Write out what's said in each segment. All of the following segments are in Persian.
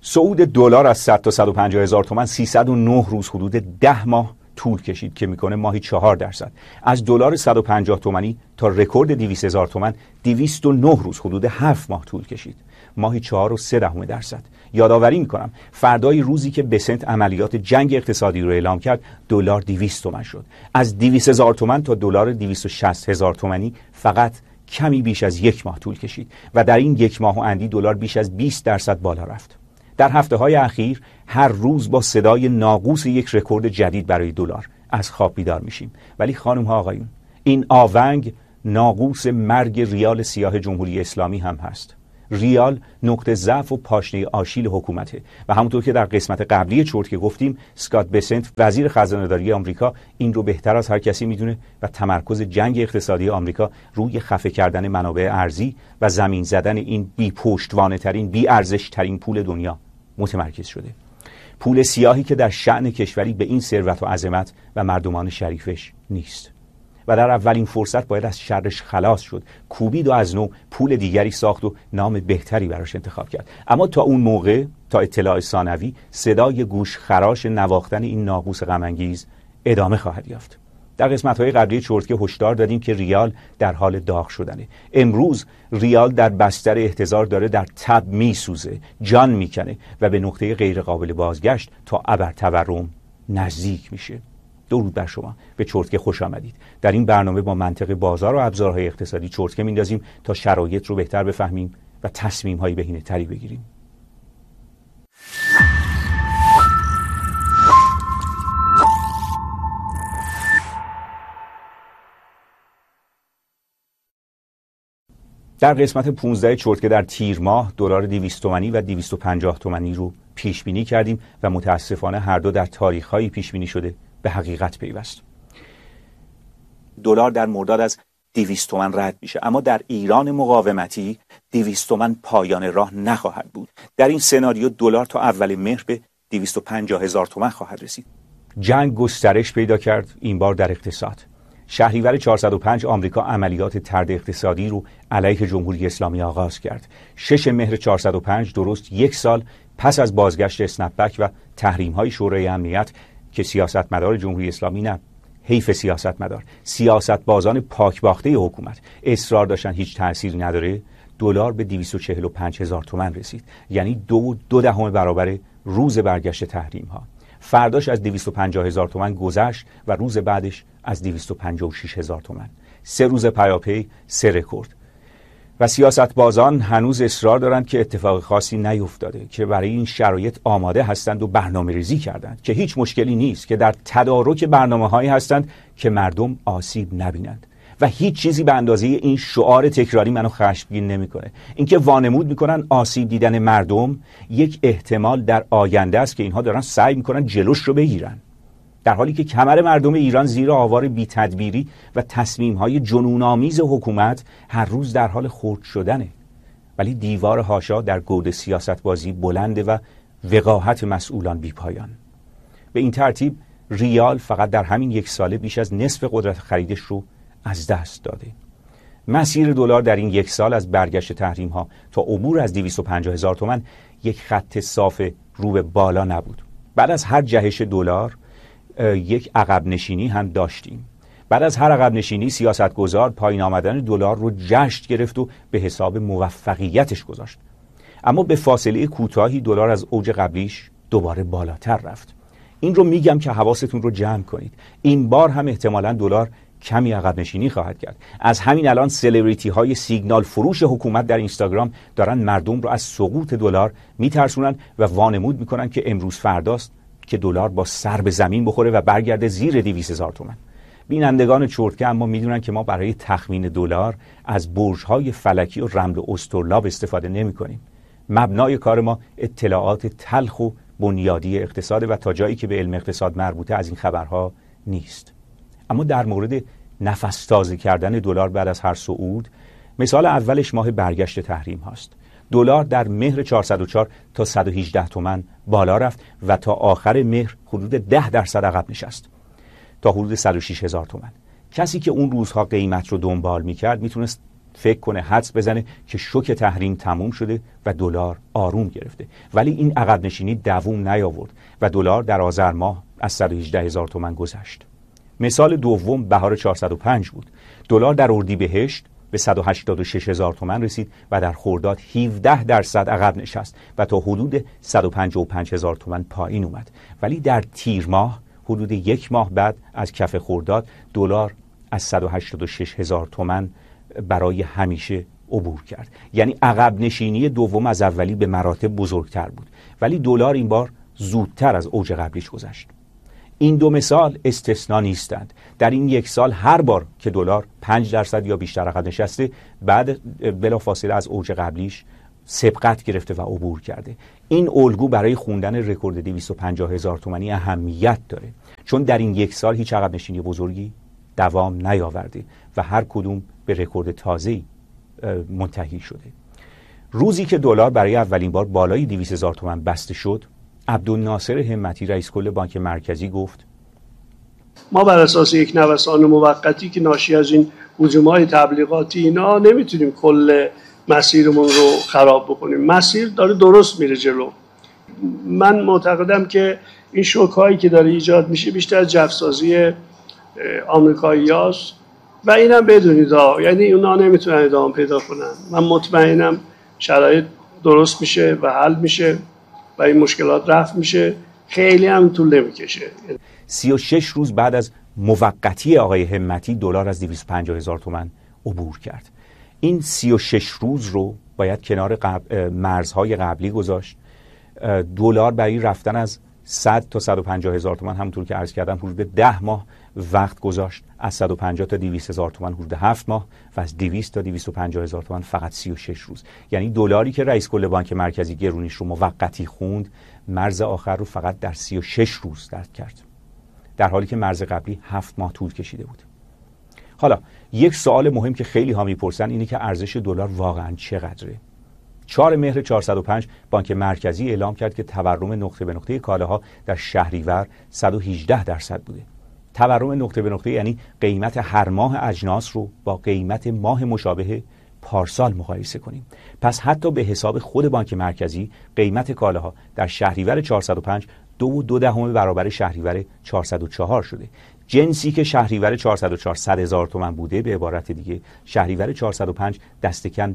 صعود دلار از 100 تا 150 هزار تومان 309 روز حدود 10 ماه طول کشید که میکنه ماهی 4%. از دلار 150 تومانی تا رکورد 200 هزار تومان 209 روز حدود 7 ماه طول کشید، ماهی 4.3%. یادآوری میکنم فردای روزی که بسنت عملیات جنگ اقتصادی رو اعلام کرد دلار 200 تومان شد. از 200 هزار تومان تا دلار 260 هزار تومانی فقط کمی بیش از 1 ماه طول کشید و در این 1 ماه و اندی دلار بیش از 20% بالا رفت. در هفته‌های اخیر هر روز با صدای ناقوس یک رکورد جدید برای دلار از خواب بیدار میشیم. ولی خانم ها آقایون، این آونگ ناقوس مرگ ریال سیاه جمهوری اسلامی هم هست. ریال نقطه ضعف و پاشنه آشیل حکومته و همونطور که در قسمت قبلی چرت که گفتیم، اسکات بسنت وزیر خزانه‌داری آمریکا این رو بهتر از هر کسی میدونه و تمرکز جنگ اقتصادی آمریکا روی خفه کردن منابع ارزی و زمین زدن این بی پشتوانه ترین، بی ارزش ترین پول دنیا متمرکز شده. پول سیاهی که در شأن کشوری به این ثروت و عظمت و مردمان شریفش نیست و در اولین فرصت باید از شرش خلاص شد، کوبید و از نو پول دیگری ساخت و نام بهتری براش انتخاب کرد. اما تا اون موقع، تا اطلاع ثانوی، صدای گوش خراش نواختن این ناقوس غم‌انگیز ادامه خواهد یافت. در قسمت‌های قبلی چرتکه هشدار دادیم که ریال در حال داغ شدنه. امروز ریال در بستر احتضار داره در تب میسوزه، جان میکنه و به نقطه غیر قابل بازگشت تا ابرتورم نزدیک میشه. درود بر شما، به چرتکه خوش آمدید. در این برنامه با منطق بازار و ابزارهای اقتصادی چرتکه میندازیم تا شرایط رو بهتر بفهمیم و تصمیم‌های بهینه‌تری بگیریم. در قسمت 15 چرتکه در تیر ماه دلار 200 تومانی و 250 تومانی رو پیش بینی کردیم و متاسفانه هر دو در تاریخ‌هایی پیش بینی شده به حقیقت پیوست. دلار در مرداد از 200 تومان رد میشه، اما در ایران مقاومتی 200 تومان پایان راه نخواهد بود. در این سناریو دلار تا اول مهر به 250 هزار تومان خواهد رسید. جنگ گسترش پیدا کرد، این بار در اقتصاد. شهریور 405 آمریکا عملیات طرد اقتصادی رو علیه جمهوری اسلامی آغاز کرد. 6 مهر 405، درست 1 سال پس از بازگشت اسنپبک و تحریم‌های شورای امنیت که سیاستمدار جمهوری اسلامی نه، حیف سیاستمدار، سیاستبازان پاکباخته حکومت اصرار داشتن هیچ تأثیری نداره، دلار به 245 هزار تومان رسید، یعنی 2.2 برابر روز برگشت تحریم‌ها. فرداش از 250 هزار تومان گذشت و روز بعدش از 256 هزار تومان. 3 روز پیاپی 3 رکورد. و سیاستبازان هنوز اصرار دارند که اتفاق خاصی نیفتاده، که برای این شرایط آماده هستند و برنامه ریزی کردند، که هیچ مشکلی نیست، که در تدارک برنامه‌هایی هستند که مردم آسیب نبینند و هیچ چیزی به اندازه این شعار تکراری منو خشمگین نمیکنه. اینکه وانمود میکنن آسیب دیدن مردم یک احتمال در آینده است که اینها دارن سعی میکنن جلوش رو بگیرن، در حالی که کمر مردم ایران زیر آوار بی‌تدبیری و تصمیم‌های جنون‌آمیز حکومت هر روز در حال خرد شدنه. ولی دیوار حاشا در گود سیاست‌بازی بلنده و وقاحت مسئولان بی‌پایان. به این ترتیب ریال فقط در همین 1 ساله بیش از نصف قدرت خریدش رو از دست داده. مسیر دلار در این 1 سال از برگشت تحریم‌ها تا عبور از 250 هزار تومان یک خط صاف رو به بالا نبود. بعد از هر جهش دلار یک عقب نشینی هم داشتیم. بعد از هر عقب نشینی سیاستگزار پایین آمدن دلار رو جشن گرفت و به حساب موفقیتش گذاشت. اما به فاصله کوتاهی دلار از اوج قبلیش دوباره بالاتر رفت. این رو میگم که حواستون رو جمع کنید. این بار هم احتمالاً دلار کمی عقب نشینی خواهد کرد. از همین الان سلبریتی های سیگنال فروش حکومت در اینستاگرام دارن مردم رو از سقوط دلار میترسونن و وانمود میکنن که امروز فرداست که دلار با سر به زمین بخوره و برگرده زیر 200 هزار تومان. بینندگان چرتکه اما میدونن که ما برای تخمین دلار از برج‌های فلکی و رمل و استرلاب استفاده نمی‌کنیم. مبنای کار ما اطلاعات تلخ و بنیادی اقتصاد و تا جایی که به علم اقتصاد مربوطه از این خبرها نیست. اما در مورد نفس تازه کردن دلار بعد از هر صعود، مثال اولش ماه برگشت تحریم هاست. دلار در مهر 404 تا 118 تومان بالا رفت و تا آخر مهر حدود 10% عقب نشست تا حدود 106 هزار تومان. کسی که اون روزها قیمت رو دنبال میکرد میتونست فکر کنه، حدس بزنه که شوک تحریم تموم شده و دلار آروم گرفته. ولی این عقب نشینی دوام نیاورد و دلار در آذر ماه از 118,000 تومان گذشت. مثال دوم بهار 405 بود. دلار در اردیبهشت به 186,000 تومان رسید و در خرداد 17% عقب نشست و تا حدود 155,000 تومان پایین اومد. ولی در تیر ماه حدود یک ماه بعد از کف خرداد دلار از 186,000 تومان برای همیشه عبور کرد. یعنی عقب نشینی دوم از اولی به مراتب بزرگتر بود، ولی دلار این بار زودتر از اوج قبلیش گذشت. این دو مثال استثنا نیستند. در این یک سال هر بار که دلار 5% یا بیشتر عقب نشسته، بعد بلافاصله از اوج قبلیش سبقت گرفته و عبور کرده. این الگو برای خوندن رکورد 250,000 تومانی اهمیت داره، چون در این یک سال هیچ عقب نشینی بزرگی دوام نیاورده و هر کدوم به رکورد تازه‌ای منتهی شده. روزی که دلار برای اولین بار بالای 200,000 تومان بسته شد، عبدالناصر همتی رئیس کل بانک مرکزی گفت: ما بر اساس یک نوسان موقتی که ناشی از این هجوم‌های تبلیغاتی اینا نمیتونیم کل مسیرمون رو خراب بکنیم. مسیر داره درست میره جلو. من معتقدم که این شوک‌هایی که داره ایجاد میشه بیشتر از جفسازی آمریکایی‌هاست و اینم بدونید یعنی اونا نمیتونن ادامه پیدا کنن. من مطمئنم شرایط درست میشه و حل میشه و این مشکلات رفع میشه. خیلی هم طول نمیکشه. 36 روز بعد از موقتی آقای همتی دلار از 250,000 تومان عبور کرد. این 36 روز رو باید کنار مرزهای قبلی گذاشت. دلار برای رفتن از 100 تا 150,000 تومان همونطور که عرض کردم حدود 10 ماه وقت گذاشت. از 150 تا 200,000 تومان حدود 7 ماه و از 200 تا 250,000 تومان فقط 36 روز. یعنی دلاری که رئیس کل بانک مرکزی گرونیش رو موقتی خوند، مرز آخر رو فقط در 36 روز درک کرد، در حالی که مرز قبلی 7 ماه طول کشیده بود. حالا یک سوال مهم که خیلی ها میپرسن اینه که ارزش دلار واقعا چقدره؟ 4 مهر 405 بانک مرکزی اعلام کرد که تورم نقطه به نقطه کالاها در شهریور 118% بوده. تورم نقطه به نقطه یعنی قیمت هر ماه اجناس رو با قیمت ماه مشابه پارسال مقایسه کنیم. پس حتی به حساب خود بانک مرکزی قیمت کالاها در شهریور 405 2.2 برابر شهریور 404 شده. جنسی که شهریور 404 100,000 تومان بوده، به عبارت دیگه شهریور 405 دست کم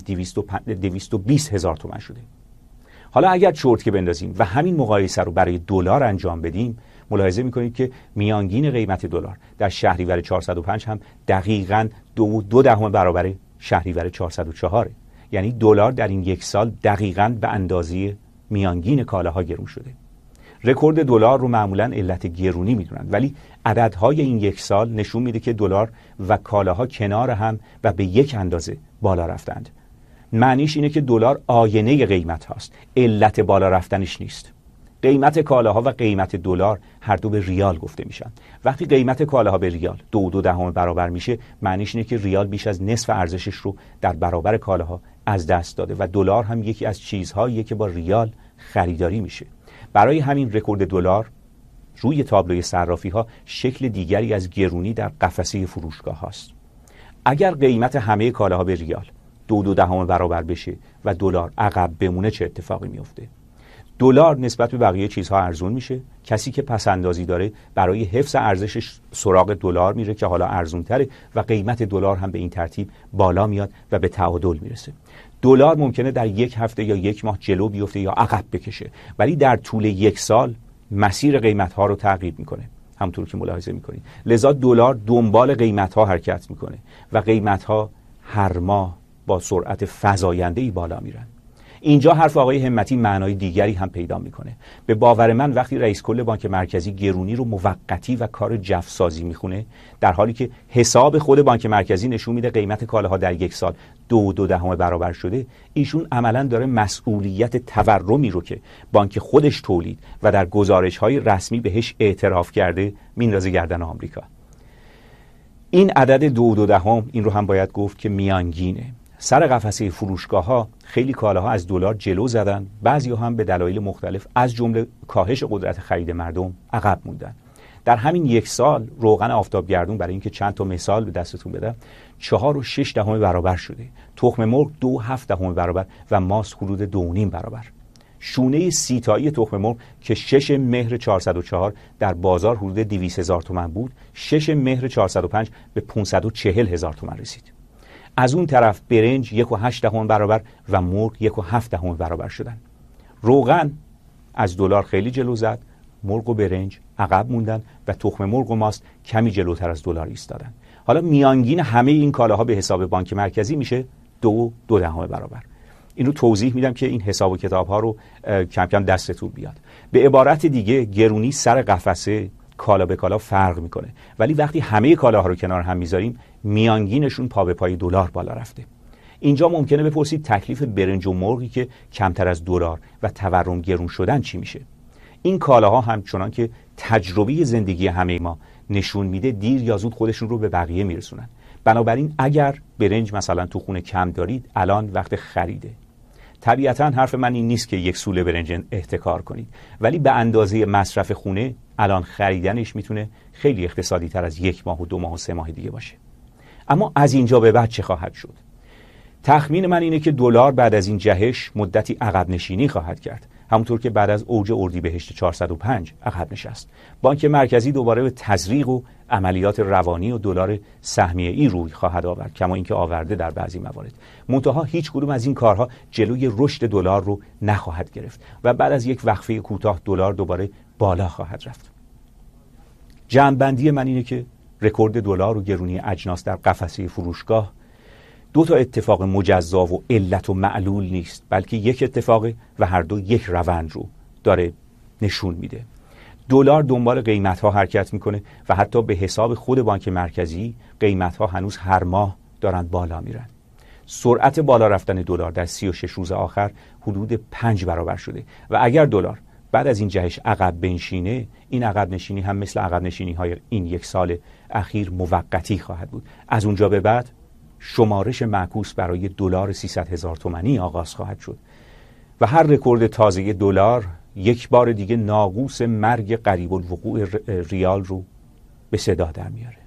220,000 تومان شده. حالا اگر چرت که بندازیم و همین مقایسه رو برای دلار انجام بدیم، ملاحظه میکنید که میانگین قیمت دلار در شهریور 405 هم دقیقاً 2.2 برابر شهریور 404. یعنی دلار در این یک سال دقیقاً به اندازه میانگین کالاها گرون شده. رکورد دلار رو معمولاً علت گرونی میدونن، ولی عددهای این یک سال نشون میده که دلار و کالاها کنار هم و به یک اندازه بالا رفتند. معنیش اینه که دلار آینه قیمت هاست، علت بالا رفتنش نیست. قیمت کالاها و قیمت دلار هر دو به ریال گفته میشن. وقتی قیمت کالاها به ریال 2.2 برابر میشه، معنیش اینه که ریال بیش از نصف ارزشش رو در برابر کالاها از دست داده و دلار هم یکی از چیزهاییه که با ریال خریداری میشه. برای همین رکورد دلار روی تابلوی صرافی ها شکل دیگری از گرونی در قفسه فروشگاه هاست. اگر قیمت همه کالاها به ریال 2.2 برابر بشه و دلار عقب بمونه، چه اتفاقی میفته؟ دلار نسبت به بقیه چیزها ارزون میشه. کسی که پس اندازی داره برای حفظ ارزشش سراغ دلار میره که حالا ارزون تره و قیمت دلار هم به این ترتیب بالا میاد و به تعادل میرسه. دلار ممکنه در یک هفته یا یک ماه جلو بیفته یا عقب بکشه، ولی در طول یک سال مسیر قیمت ها رو تغییر میکنه، همونطور که ملاحظه میکنید. لذا دلار دنبال قیمت ها حرکت میکنه و قیمت ها هر ماه با سرعت فزاینده‌ای بالا میرن. اینجا حرف آقای همتی معنای دیگری هم پیدا میکنه. به باور من وقتی رئیس کل بانک مرکزی گرونی رو موقتی و کار جفسازی میخونه، در حالی که حساب خود بانک مرکزی نشون میده قیمت کالاها در یک سال 2.2 برابر شده، ایشون عملاً داره مسئولیت تورمی رو که بانک خودش تولید و در گزارش‌های رسمی بهش اعتراف کرده میندازه گردن آمریکا. این عدد 2.2 این رو هم باید گفت که میانگینه. سر قفسه فروشگاه ها خیلی کالاها از دلار جلو زدن، بعضی ها هم به دلایل مختلف از جمله کاهش قدرت خرید مردم عقب موندن. در همین یک سال روغن آفتابگردون، برای اینکه چند تا مثال به دستتون بدم، 4.6 برابر شده، تخم مرغ 2.7 برابر و ماست حدود 2.5 برابر. شونه 30 تایی تخم مرغ که 6 مهر 404 در بازار حدود 200,000 تومان بود، 6 مهر 405 به 540,000 تومان رسید. از اون طرف برنج 1.8 برابر و مرغ 1.7 برابر شدن. روغن از دلار خیلی جلو زد، مرغ و برنج عقب موندن و تخم مرغ و ماست کمی جلوتر از دلار ایستادن. حالا میانگین همه این کالاها به حساب بانک مرکزی میشه 2.2 برابر. این رو توضیح میدم که این حساب و کتاب ها رو کم کم دستتون بیاد. به عبارت دیگه گرونی سر قفسه کالا به کالا فرق میکنه، ولی وقتی همه کالاها رو کنار هم میذاریم میانگینشون پا به پای دلار بالا رفته. اینجا ممکنه بپرسید تکلیف برنج و مرغی که کمتر از دلار و تورم گرون شدن چی میشه؟ این کالاها همچنان که تجربه زندگی همه ما نشون میده دیر یا زود خودشون رو به بقیه میرسونن. بنابراین اگر برنج مثلا تو خونه کم دارید، الان وقت خریده. طبیعتا حرف من این نیست که یک سوله برنج احتکار کنید، ولی به اندازه مصرف خونه الان خریدنش میتونه خیلی اقتصادی تر از 1 ماه و 2 ماه و 3 ماه دیگه باشه. اما از اینجا به بعد چه خواهد شد؟ تخمین من اینه که دلار بعد از این جهش مدتی عقب نشینی خواهد کرد، همونطور که بعد از اوج اردیبهشت 405 عقب نشست. بانک مرکزی دوباره به تزریق و عملیات روانی و دلار سهمیه‌ای روی خواهد آورد، کما اینکه آورده در بعضی موارد. منتها هیچ کدوم از این کارها جلوی رشد دلار رو نخواهد گرفت و بعد از یک وقفه کوتاه دلار دوباره بالا خواهد رفت. جمع‌بندی من اینه که رکورد دلار و گرونی اجناس در قفسه فروشگاه 2 اتفاق مجزا و علت و معلول نیست، بلکه یک اتفاق و هر دو یک روند رو داره نشون میده. دلار دنبال قیمت‌ها حرکت میکنه و حتی به حساب خود بانک مرکزی قیمت‌ها هنوز هر ماه دارن بالا میرن. سرعت بالا رفتن دلار در 36 روز آخر حدود 5 برابر شده و اگر دلار بعد از این جهش عقب بنشینه، این عقب نشینی هم مثل عقب نشینی‌های این یک سال اخیر موقتی خواهد بود. از اونجا به بعد شمارش معکوس برای دلار 300,000 تومانی آغاز خواهد شد و هر رکورد تازه دلار یک بار دیگه ناقوس مرگ قریب الوقوع ریال رو به صدا در میاره.